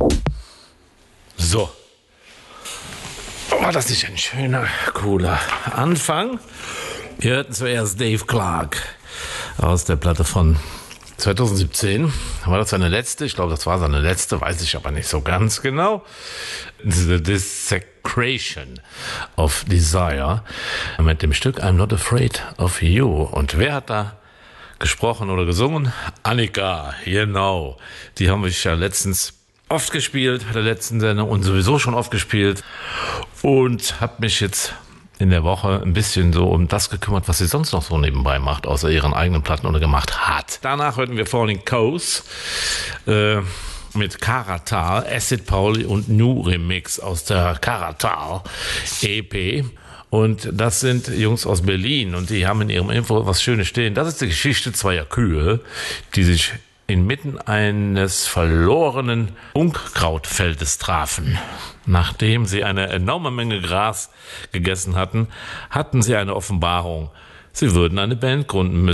So. War das nicht ein schöner, cooler Anfang? Wir hörten zuerst Dave Clark aus der Platte von 2017. War das seine letzte? Ich glaube, das war seine letzte, weiß ich aber nicht so ganz genau. The Desecration of Desire mit dem Stück I'm Not Afraid of You. Und wer hat da gesprochen oder gesungen? Annika, genau. Die haben wir ja letztens oft gespielt, bei der letzten Sendung und sowieso schon oft gespielt und habe mich jetzt in der Woche ein bisschen so um das gekümmert, was sie sonst noch so nebenbei macht, außer ihren eigenen Platten oder gemacht hat. Danach hörten wir Falling Coast mit Karatal, Acid Pauli und New Remix aus der Karatal EP. Und das sind Jungs aus Berlin und die haben in ihrem Info was Schönes stehen. Das ist die Geschichte zweier Kühe, die sich inmitten eines verlorenen Unkrautfeldes trafen. Nachdem sie eine enorme Menge Gras gegessen hatten, hatten sie eine Offenbarung. Sie würden eine Band gründen müssen.